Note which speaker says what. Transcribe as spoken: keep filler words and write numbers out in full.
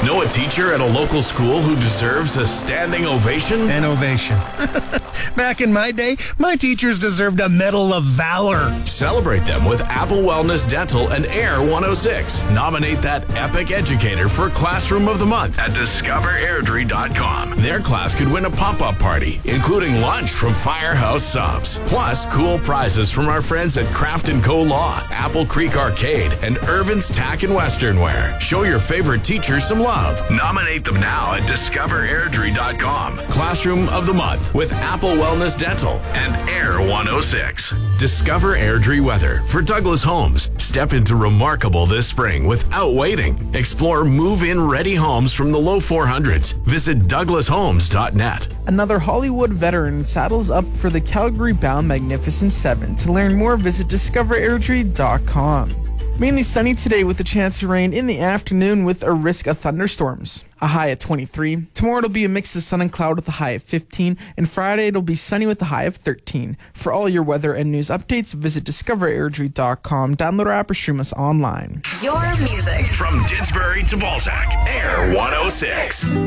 Speaker 1: Know a teacher at a local school who deserves a standing ovation?
Speaker 2: An ovation. Back in my day, my teachers deserved a Medal of Valor.
Speaker 1: Celebrate them with Apple Wellness Dental and Air one oh six. Nominate that epic educator for Classroom of the Month at discover airdrie dot com. Their class could win a pop-up party, including lunch from Firehouse Subs. Plus, cool prizes from our friends at Craft and Co. Law, Apple Creek Arcade, and Irvin's Tack and Western Wear. Show your favorite teachers some love. Nominate them now at discover airdrie dot com. Classroom of the Month with Apple Wellness Dental and Air one oh six. Discover Airdrie weather for Douglas Homes. Step into remarkable this spring without waiting. Explore move-in ready homes from the low four hundreds. Visit douglas homes dot net.
Speaker 3: Another Hollywood veteran saddles up for the Calgary-bound Magnificent Seven. To learn more, visit discover airdrie dot com. Mainly sunny today with a chance of rain in the afternoon with a risk of thunderstorms. A high at twenty-three. Tomorrow it'll be a mix of sun and cloud with a high of fifteen. And Friday it'll be sunny with a high of thirteen. For all your weather and news updates, visit discover airdrie dot com. Download our app or stream us online.
Speaker 4: Your music.
Speaker 1: From Didsbury to Balzac, Air one oh six.